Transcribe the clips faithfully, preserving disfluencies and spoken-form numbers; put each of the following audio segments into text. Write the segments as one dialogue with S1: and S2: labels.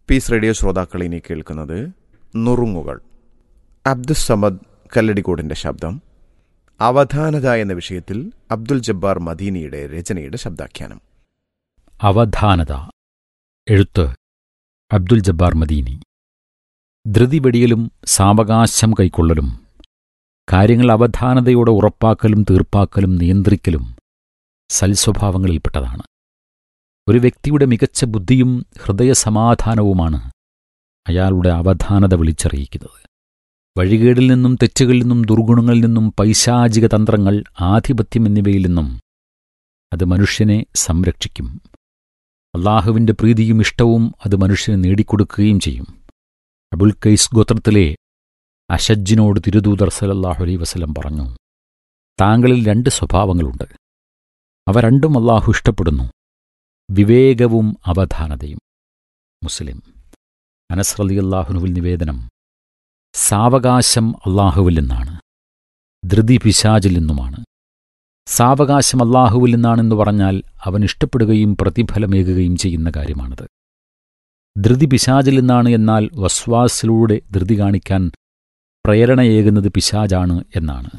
S1: Piece radio ശ്രോതാക്കൾ ഇനി കേൾക്കുന്നത് നുറുങ്ങുകൾ. അബ്ദുസ്സമദ് കല്ലടിക്കോടിൻ്റെ ശബ്ദം. അവധാനത എന്ന വിഷയത്തിൽ അബ്ദുൽ ജബ്ബാർ മദീനിയുടെ രചനയുടെ ശബ്ദാഖ്യാനം.
S2: അവധാനത. എഴുത്ത് അബ്ദുൽ ജബ്ബാർ മദീനി. ധൃതിവെടിയലും സാവകാശം കൈക്കൊള്ളലും കാര്യങ്ങൾ അവധാനതയോടെ ഉറപ്പാക്കലും തീർപ്പാക്കലും നിയന്ത്രിക്കലും സൽസ്വഭാവങ്ങളിൽപ്പെട്ടതാണ്. ഒരു വ്യക്തിയുടെ മികച്ച ബുദ്ധിയും ഹൃദയസമാധാനവുമാണ് അയാളുടെ അവധാനത വിളിച്ചറിയിക്കുന്നത്. വഴികേടിൽ നിന്നും തെറ്റുകളിൽ നിന്നും ദുർഗുണങ്ങളിൽ നിന്നും പൈശാചിക തന്ത്രങ്ങൾ, ആധിപത്യം എന്നിവയിൽ നിന്നും അത് മനുഷ്യനെ സംരക്ഷിക്കും. അള്ളാഹുവിൻ്റെ പ്രീതിയും ഇഷ്ടവും അത് മനുഷ്യന് നേടിക്കൊടുക്കുകയും ചെയ്യും. അബുൽ കൈസ് ഗോത്രത്തിലെ അശജ്ജിനോട് തിരുദൂതർ സല്ലല്ലാഹു അലൈഹി വസല്ലം പറഞ്ഞു, താങ്കളിൽ രണ്ട് സ്വഭാവങ്ങളുണ്ട്, അവ രണ്ടും അള്ളാഹു ഇഷ്ടപ്പെടുന്നു, വിവേകവും അവധാനതയും. മുസ്ലിം. അനസ് റളിയല്ലാഹുവിൽ നിവേദനം, സാവകാശം അള്ളാഹുവിൽ നിന്നാണ്, ധൃതി പിശാചിൽ നിന്നുമാണ്. സാവകാശം അള്ളാഹുവിൽ നിന്നാണെന്ന് പറഞ്ഞാൽ അവൻ ഇഷ്ടപ്പെടുകയും പ്രതിഫലമേകുകയും ചെയ്യുന്ന കാര്യമാണത്. ധൃതി പിശാചിൽ നിന്നാണ് എന്നാൽ വസ്വാസിലൂടെ ധൃതി കാണിക്കാൻ പ്രേരണയേകുന്നത് പിശാചാണ് എന്നാണ്.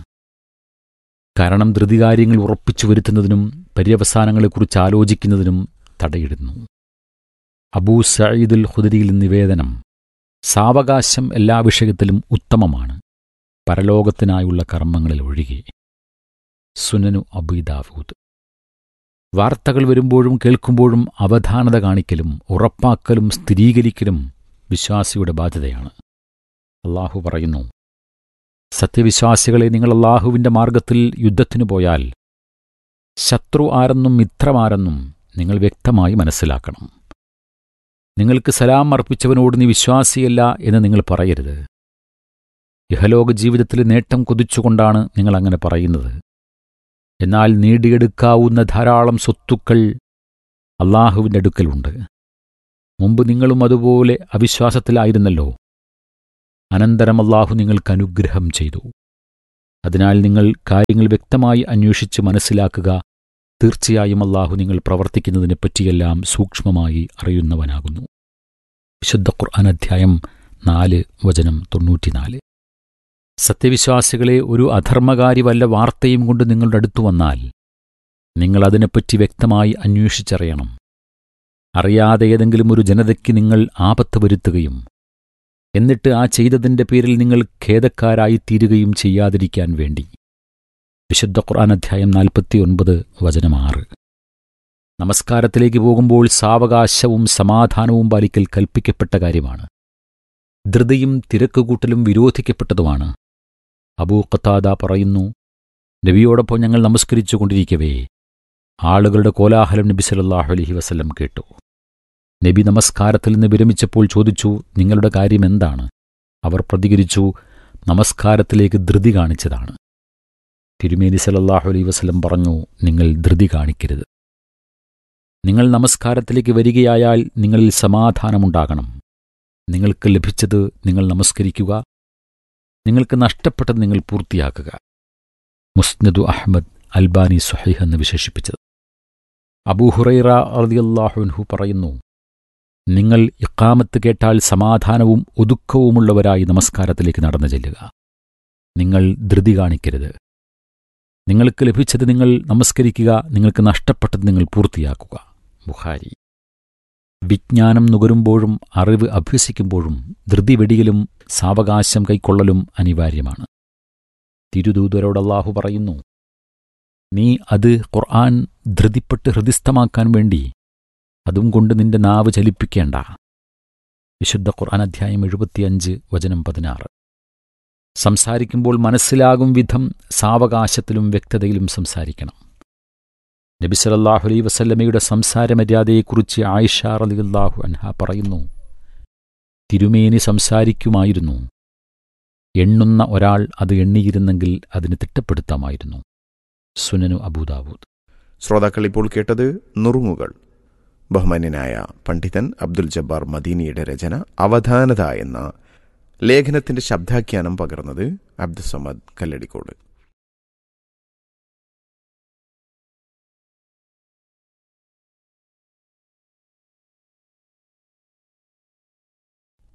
S2: കാരണം ധൃതികാര്യങ്ങൾ ഉറപ്പിച്ചു വരുത്തുന്നതിനും പര്യവസാനങ്ങളെക്കുറിച്ച് ആലോചിക്കുന്നതിനും തടയിടുന്നു. അബൂ സഈദുൽ ഖുദരിയിൽ നിവേദനം, സാവകാശം എല്ലാ വിഷയത്തിലും ഉത്തമമാണ്, പരലോകത്തിനായുള്ള കർമ്മങ്ങളിൽ ഒഴികെ. സുനനു അബൂ ദാവൂദ്. വാർത്തകൾ വരുമ്പോഴും കേൾക്കുമ്പോഴും അവധാനത കാണിക്കലും ഉറപ്പാക്കലും സ്ഥിരീകരിക്കലും വിശ്വാസിയുടെ ബാധ്യതയാണ്. അള്ളാഹു പറയുന്നു, സത്യവിശ്വാസികളെ, നിങ്ങൾ അള്ളാഹുവിൻ്റെ മാർഗത്തിൽ യുദ്ധത്തിനു പോയാൽ ശത്രു ആരെന്നും മിത്രമാരെന്നും നിങ്ങൾ വ്യക്തമായി മനസ്സിലാക്കണം. നിങ്ങൾക്ക് സലാം അർപ്പിച്ചവനോട് നീ വിശ്വാസിയല്ല എന്ന് നിങ്ങൾ പറയരുത്. ഇഹലോക ജീവിതത്തിൽ നേട്ടം കൊതിച്ചുകൊണ്ടാണ് നിങ്ങൾ അങ്ങനെ പറയുന്നത്. എന്നാൽ നേടിയെടുക്കാവുന്ന ധാരാളം സ്വത്തുക്കൾ അള്ളാഹുവിൻ്റെ അടുക്കലുണ്ട്. മുമ്പ് നിങ്ങളും അതുപോലെ അവിശ്വാസത്തിലായിരുന്നല്ലോ. അനന്തരം അള്ളാഹു നിങ്ങൾക്ക് അനുഗ്രഹം ചെയ്തു. അതിനാൽ നിങ്ങൾ കാര്യങ്ങൾ വ്യക്തമായി അന്വേഷിച്ച് മനസ്സിലാക്കുക. തീർച്ചയായും അള്ളാഹു നിങ്ങൾ പ്രവർത്തിക്കുന്നതിനെപ്പറ്റിയെല്ലാം സൂക്ഷ്മമായി അറിയുന്നവനാകുന്നു. വിശുദ്ധ ഖുർആൻ അധ്യായം നാല് വചനം തൊണ്ണൂറ്റിനാല്. സത്യവിശ്വാസികളെ, ഒരു അധർമ്മകാരി വല്ല വാർത്തയും കൊണ്ട് നിങ്ങളുടെ അടുത്തു വന്നാൽ നിങ്ങൾ അതിനെപ്പറ്റി വ്യക്തമായി അന്വേഷിച്ചറിയണം. അറിയാതെ ഏതെങ്കിലും ഒരു ജനതയ്ക്ക് നിങ്ങൾ ആപത്ത് വരുത്തുകയും എന്നിട്ട് ആ ചെയ്തതിൻ്റെ പേരിൽ നിങ്ങൾ ഖേദക്കാരായിത്തീരുകയും ചെയ്യാതിരിക്കാൻ വേണ്ടി. വിശുദ്ധ ഖുർആൻ അധ്യായം നാൽപ്പത്തിയൊൻപത് വചനം ആറ്. നമസ്കാരത്തിലേക്ക് പോകുമ്പോൾ സാവകാശവും സമാധാനവും പാലിക്കൽ കൽപ്പിക്കപ്പെട്ട കാര്യമാണ്. ധൃതിയും തിരക്കുകൂട്ടലും വിരോധിക്കപ്പെട്ടതുമാണ്. അബൂ ഖതാദ പറയുന്നു, നബിയോടൊപ്പം ഞങ്ങൾ നമസ്കരിച്ചു കൊണ്ടിരിക്കവേ ആളുകളുടെ കോലാഹലം നബി സല്ലല്ലാഹു അലൈഹി വസല്ലം കേട്ടു. നബി നമസ്കാരത്തിൽ നിന്ന് വിരമിച്ചപ്പോൾ ചോദിച്ചു, നിങ്ങളുടെ കാര്യം എന്താണ്? അവർ പ്രതികരിച്ചു, നമസ്കാരത്തിലേക്ക് ധൃതി കാണിച്ചതാണ്. തിരുമേനി സല്ലല്ലാഹു അലൈഹി വസല്ലം പറഞ്ഞു, നിങ്ങൾ ധൃതി കാണിക്കരുത്. നിങ്ങൾ നമസ്കാരത്തിലേക്ക് വരികയായാൽ നിങ്ങളിൽ സമാധാനമുണ്ടാകണം. നിങ്ങൾക്ക് ലഭിച്ചത് നിങ്ങൾ നമസ്കരിക്കുക, നിങ്ങൾക്ക് നഷ്ടപ്പെട്ടത് നിങ്ങൾ പൂർത്തിയാക്കുക. മുസ്നദു അഹ്മദ്, അൽബാനി സ്വഹീഹ് എന്ന് വിശേഷിപ്പിച്ചത്. അബൂ ഹുറൈറ റളിയല്ലാഹു അൻഹു പറയുന്നു, നിങ്ങൾ ഇഖാമത്ത് കേട്ടാൽ സമാധാനവും ഒതുക്കവുമുള്ളവരായി നമസ്കാരത്തിലേക്ക് നടന്നു ചെല്ലുക. നിങ്ങൾ ധൃതി കാണിക്കരുത്. നിങ്ങൾക്ക് ലഭിച്ചത് നിങ്ങൾ നമസ്കരിക്കുക, നിങ്ങൾക്ക് നഷ്ടപ്പെട്ടത് നിങ്ങൾ പൂർത്തിയാക്കുക. ബുഖാരി. വിജ്ഞാനം നുകരുമ്പോഴും അറിവ് അഭ്യസിക്കുമ്പോഴും ധൃതി വെടിയലും സാവകാശം കൈക്കൊള്ളലും അനിവാര്യമാണ്. തിരുദൂതരോട് അല്ലാഹു പറയുന്നു, നീ അത് ഖുർആൻ ധൃതിപ്പെട്ട് ഹൃദിസ്ഥമാക്കാൻ വേണ്ടി അതും കൊണ്ട് നിന്റെ നാവ് ചലിപ്പിക്കേണ്ട. വിശുദ്ധ ഖുർആൻ അധ്യായം എഴുപത്തിയഞ്ച് വചനം പതിനാറ്. സംസാരിക്കുമ്പോൾ മനസ്സിലാകും വിധം സാവകാശത്തിലും വ്യക്തതയിലും സംസാരിക്കണം. നബി സല്ലല്ലാഹു അലൈഹി വസല്ലമയുടെ സംസാരമര്യാദയെക്കുറിച്ച് ആയിഷ റളിയല്ലാഹു അൻഹ പറയുന്നു, തിരുമേനി സംസാരിക്കുമായിരുന്നു. എണ്ണുന്ന ഒരാൾ അത് എണ്ണിയിരുന്നെങ്കിൽ അതിന് തിട്ടപ്പെടുത്താമായിരുന്നു. സുനനു അബൂ ദാവൂദ്.
S1: ശ്രോതാക്കൾ ഇപ്പോൾ കേട്ടത് നുറുങ്ങുകൾ. ബഹുമാന്യനായ പണ്ഡിതൻ അബ്ദുൽ ജബ്ബാർ മദീനിയുടെ രചന അവധാനത എന്ന ലേഖനത്തിന്റെ ശബ്ദാഖ്യാനം പകർന്നത് അബ്ദുസ്സമദ് കല്ലടിക്കോട്.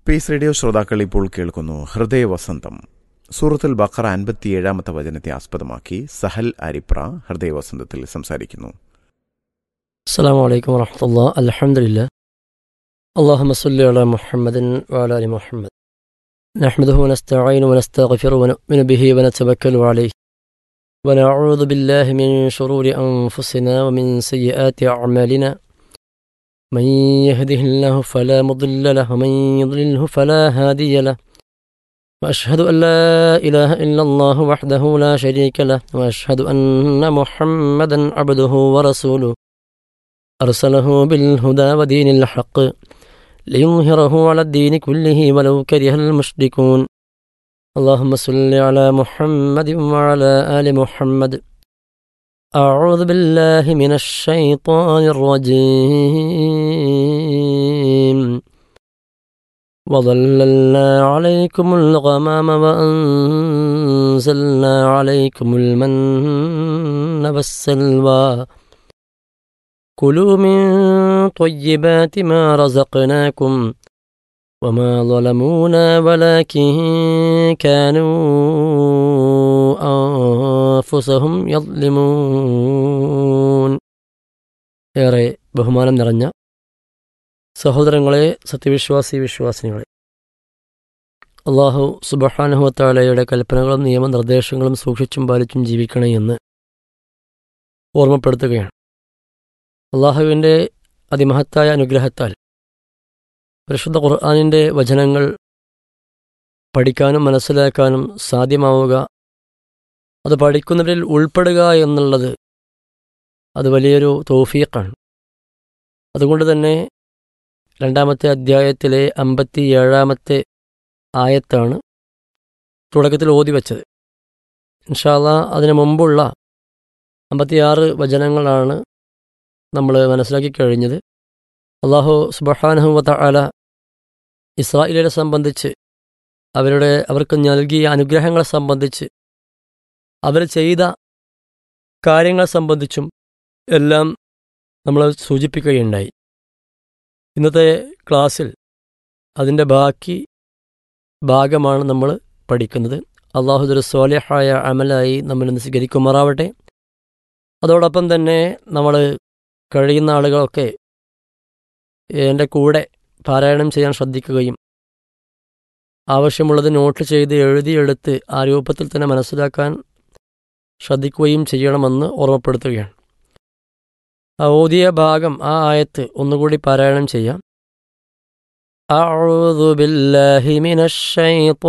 S1: പീസ് റേഡിയോ ശ്രോതാക്കൾ ഇപ്പോൾ കേൾക്കുന്നു ഹൃദയവസന്തം. സൂറത്തുൽ ബഖറ അൻപത്തിയേഴാമത്തെ വചനത്തെ ആസ്പദമാക്കി സഹൽ അരിപ്ര ഹൃദയവസന്തത്തിൽ സംസാരിക്കുന്നു.
S3: അസ്സലാമു അലൈക്കും വറഹ്മത്തുള്ളാഹി. അൽഹംദുലില്ലാഹ്. اللهم صل على محمد وعلى ال محمد نحمده ونستعينه ونستغفره ونؤمن به ونتوكل عليه ونعوذ بالله من شرور أنفسنا ومن سيئات أعمالنا من يهده الله فلا مضل له ومن يضلله فلا هادي له وأشهد أن لا إله إلا الله وحده لا شريك له وأشهد أن محمدا عبده ورسوله أرسله بالهدى ودين الحق ليظهره على الدين كله ولو كره المشركون. اللهم صل على محمد وعلى آل محمد. أعوذ بالله من الشيطان الرجيم. وظللنا عليكم الغمام وأنزلنا عليكم المن والسلوى كلوا من طيبات ما رزقناكم وما ظلمونا ولكن كانوا أنفسهم يظلمون. ഏറെ ബഹുമാനം നിറഞ്ഞ സഹോദരങ്ങളെ, സത്യവിശ്വാസി വിശ്വാസിനികളെ, അല്ലാഹു സുബ്ഹാനഹു വ തആലയുടെ കൽപ്പനകളും നിയമനിർദ്ദേശങ്ങളും സൂക്ഷിച്ചും പാലിച്ചും ജീവിക്കണേ എന്ന് ഓർമ്മപ്പെടുത്തുകയാണ്. അള്ളാഹുവിൻ്റെ അതിമഹത്തായ അനുഗ്രഹത്താൽ പരിശുദ്ധ ഖുർആനിൻ്റെ വചനങ്ങൾ പഠിക്കാനും മനസ്സിലാക്കാനും സാധ്യമാവുക, അത് പഠിക്കുന്നവരിൽ ഉൾപ്പെടുക എന്നുള്ളത് അത് വലിയൊരു തൗഫീഖാണ്. അതുകൊണ്ട് തന്നെ രണ്ടാമത്തെ അധ്യായത്തിലെ അമ്പത്തി ഏഴാമത്തെ ആയത്താണ് തുടക്കത്തിൽ ഓതി വച്ചത്. ഇൻഷാ അല്ലാഹ് അതിനു മുമ്പുള്ള അമ്പത്തിയാറ് വചനങ്ങളാണ് നമ്മൾ മനസ്സിലാക്കി കഴിഞ്ഞത്. അല്ലാഹു സുബ്ഹാനഹു വ തആല ഇസ്രായേലിനെ സംബന്ധിച്ച്, അവരുടെ അവർക്ക് നൽകിയ അനുഗ്രഹങ്ങളെ സംബന്ധിച്ച്, അവർ ചെയ്ത കാര്യങ്ങളെ സംബന്ധിച്ചും എല്ലാം നമ്മൾ സൂചിപ്പിക്കുകയുണ്ടായി. ഇന്നത്തെ ക്ലാസ്സിൽ അതിൻ്റെ ബാക്കി ഭാഗമാണ് നമ്മൾ പഠിക്കുന്നത്. അല്ലാഹു ഇതൊരു സ്വാലിഹായ അമലായി നമ്മൾ ഇന്ന് സ്വീകരിക്കുമാറാവട്ടെ. അതോടൊപ്പം തന്നെ നമ്മൾ കഴിയുന്ന ആളുകളൊക്കെ എൻ്റെ കൂടെ പാരായണം ചെയ്യാൻ ശ്രദ്ധിക്കുകയും ആവശ്യമുള്ളത് നോട്ട് ചെയ്ത് എഴുതിയെടുത്ത് ആ രൂപത്തിൽ തന്നെ മനസ്സിലാക്കാൻ ശ്രദ്ധിക്കുകയും ചെയ്യണമെന്ന് ഓർമ്മപ്പെടുത്തുകയാണ്. ആ ഓതിയ ഭാഗം, ആ ആയത്ത് ഒന്നുകൂടി പാരായണം ചെയ്യാം. അഊദു ബില്ലാഹി മിനശ് ശൈത്വാനിർ